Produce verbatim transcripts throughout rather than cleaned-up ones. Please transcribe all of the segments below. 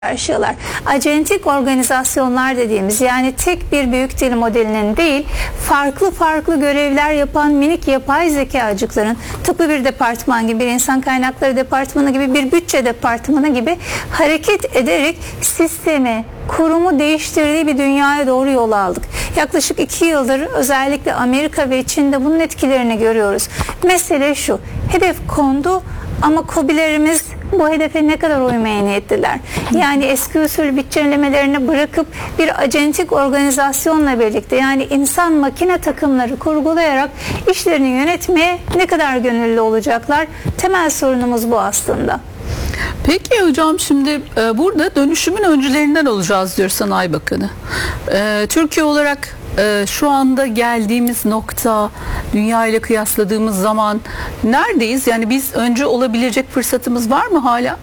yaşıyorlar. Acentik organizasyonlar dediğimiz, yani tek bir büyük dil modelinin değil, farklı farklı görevler yapan minik yapay zekacıkların tıpkı bir departman gibi, bir insan kaynakları departmanı gibi, bir bütçe departmanı gibi hareket ederek sistemi, kurumu değiştirdiği bir dünyaya doğru yol aldık. Yaklaşık iki yıldır özellikle Amerika ve Çin'de bunun etkilerini görüyoruz. Mesele şu: hedef kondu ama KOBİ'lerimiz bu hedefe ne kadar uymaya niyetliler? Yani eski usul bütçelemelerini bırakıp bir acentik organizasyonla birlikte, yani insan makine takımları kurgulayarak işlerini yönetmeye ne kadar gönüllü olacaklar? Temel sorunumuz bu aslında. Peki hocam, şimdi e, burada dönüşümün öncülerinden olacağız diyor Sanayi Bakanı. E, Türkiye olarak e, şu anda geldiğimiz nokta, dünya ile kıyasladığımız zaman neredeyiz? Yani biz önce olabilecek fırsatımız var mı hala?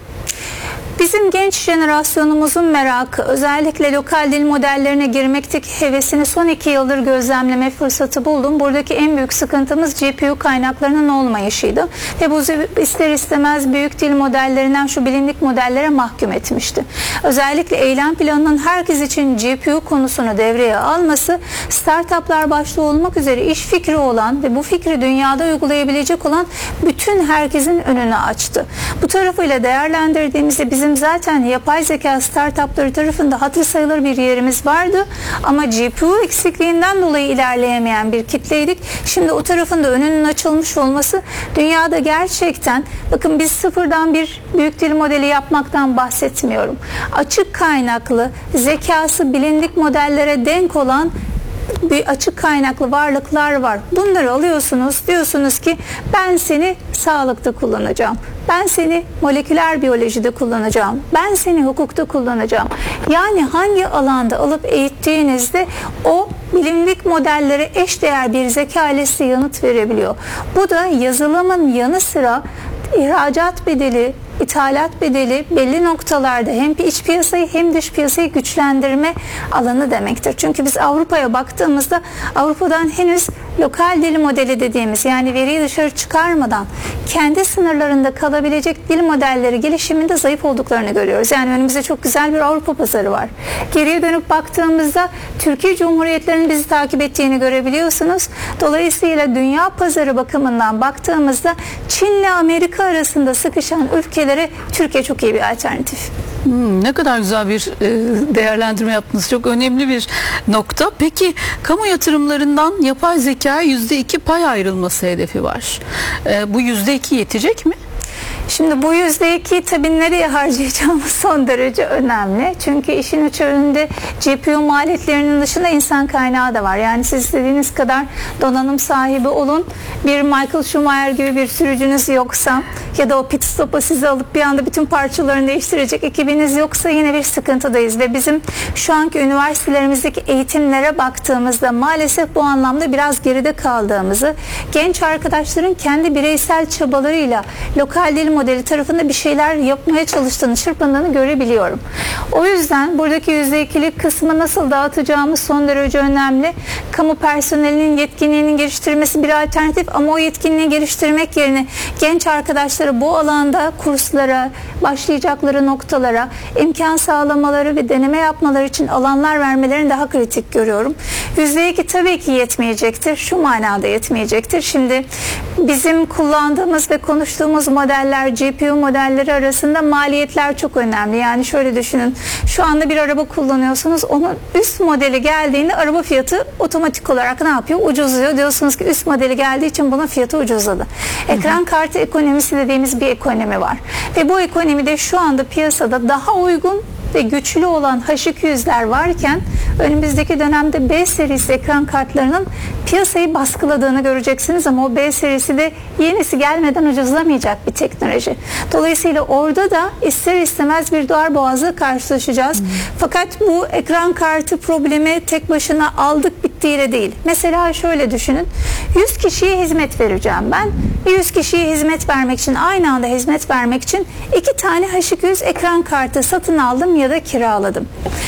Bizim genç jenerasyonumuzun merakı, özellikle lokal dil modellerine girmekteki hevesini son iki yıldır gözlemleme fırsatı buldum. Buradaki en büyük sıkıntımız G P U kaynaklarının olmayışıydı. Ve bu ister istemez büyük dil modellerinden şu bilindik modellere mahkum etmişti. Özellikle eylem planının herkes için G P U konusunu devreye alması, startuplar başta olmak üzere iş fikri olan ve bu fikri dünyada uygulayabilecek olan bütün herkesin önünü açtı. Bu tarafıyla değerlendirdiğimizde bizim zaten yapay zeka startupları tarafında hatır sayılır bir yerimiz vardı ama G P U eksikliğinden dolayı ilerleyemeyen bir kitleydik. Şimdi o tarafında önünün açılmış olması dünyada gerçekten, bakın biz sıfırdan bir büyük dil modeli yapmaktan bahsetmiyorum. Açık kaynaklı, zekası bilindik modellere denk olan bir açık kaynaklı varlıklar var. Bunları alıyorsunuz, diyorsunuz ki ben seni sağlıkta kullanacağım, ben seni moleküler biyolojide kullanacağım, ben seni hukukta kullanacağım. Yani hangi alanda alıp eğittiğinizde o bilindik modellere eşdeğer bir zeka ile size yanıt verebiliyor. Bu da yazılımın yanı sıra ihracat bedeli, İthalat bedeli belli noktalarda hem iç piyasayı hem dış piyasayı güçlendirme alanı demektir. Çünkü biz Avrupa'ya baktığımızda Avrupa'dan henüz lokal dil modeli dediğimiz, yani veriyi dışarı çıkarmadan kendi sınırlarında kalabilecek dil modelleri gelişiminde zayıf olduklarını görüyoruz. Yani önümüzde çok güzel bir Avrupa pazarı var. Geriye dönüp baktığımızda Türkiye Cumhuriyetlerinin bizi takip ettiğini görebiliyorsunuz. Dolayısıyla dünya pazarı bakımından baktığımızda Çin'le Amerika arasında sıkışan ülkeler Türkiye çok iyi bir alternatif. Hmm, ne kadar güzel bir e, değerlendirme yaptınız. Çok önemli bir nokta. Peki kamu yatırımlarından yapay zekaya yüzde iki pay ayrılması hedefi var. E, bu yüzde iki yetecek mi? Şimdi bu yüzde iki tabii nereye harcayacağımız son derece önemli. Çünkü işin içerisinde G P U maliyetlerinin dışında insan kaynağı da var. Yani siz istediğiniz kadar donanım sahibi olun, bir Michael Schumacher gibi bir sürücünüz yoksa ya da o pit stop'a sizi alıp bir anda bütün parçalarını değiştirecek ekibiniz yoksa yine bir sıkıntıdayız. Ve bizim şu anki üniversitelerimizdeki eğitimlere baktığımızda maalesef bu anlamda biraz geride kaldığımızı, genç arkadaşların kendi bireysel çabalarıyla lokal dil modeli tarafında bir şeyler yapmaya çalıştığını, çırpındığını görebiliyorum. O yüzden buradaki yüzde ikilik kısmı nasıl dağıtacağımız son derece önemli. Kamu personelinin yetkinliğinin geliştirmesi bir alternatif ama o yetkinliği geliştirmek yerine genç arkadaşlara bu alanda kurslara, başlayacakları noktalara imkan sağlamaları ve deneme yapmaları için alanlar vermelerini daha kritik görüyorum. yüzde iki tabii ki yetmeyecektir. Şu manada yetmeyecektir. Şimdi bizim kullandığımız ve konuştuğumuz modeller, G P U modelleri arasında maliyetler çok önemli. Yani şöyle düşünün, şu anda bir araba kullanıyorsunuz, onun üst modeli geldiğinde araba fiyatı otomatik olarak ne yapıyor? Ucuzluyor. Diyorsunuz ki üst modeli geldiği için bunun fiyatı ucuzladı. Ekran kartı ekonomisi dediğimiz bir ekonomi var. Ve bu ekonomide şu anda piyasada daha uygun ve güçlü olan H iki yüzler varken önümüzdeki dönemde B serisi ekran kartlarının piyasayı baskıladığını göreceksiniz ama o B serisi de yenisi gelmeden ucuzlamayacak bir teknoloji. Dolayısıyla orada da ister istemez bir darboğazla karşılaşacağız. Hmm. Fakat bu ekran kartı problemi tek başına aldık bittiğiyle değil. Mesela şöyle düşünün, yüz kişiye hizmet vereceğim ben. yüz kişiye hizmet vermek için, aynı anda hizmet vermek için iki tane H iki yüz ekran kartı satın aldım ya da kiraladım.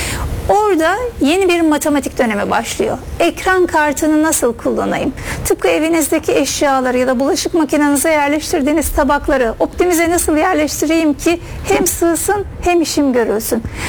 Orada yeni bir matematik dönemi başlıyor. Ekran kartını nasıl kullanayım? Tıpkı evinizdeki eşyaları ya da bulaşık makinenize yerleştirdiğiniz tabakları optimize nasıl yerleştireyim ki hem sığsın hem işim görülsün.